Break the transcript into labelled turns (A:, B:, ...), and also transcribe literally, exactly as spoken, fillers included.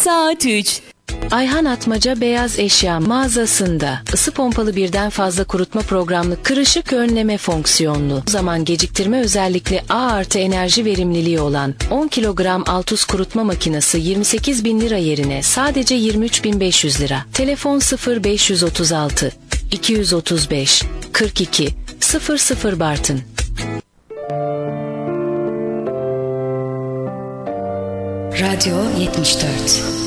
A: saat üç.
B: Ayhan Atmaca Beyaz Eşya mağazasında ısı pompalı birden fazla kurutma programlı kırışık önleme fonksiyonlu zaman geciktirme özellikli A artı enerji verimliliği olan on kilogram Altus kurutma makinesi yirmi sekiz bin lira yerine sadece yirmi üç bin beş yüz lira. Telefon sıfır beş otuz altı iki otuz beş kırk iki sıfır sıfır Bartın.
C: Radyo yetmiş dört.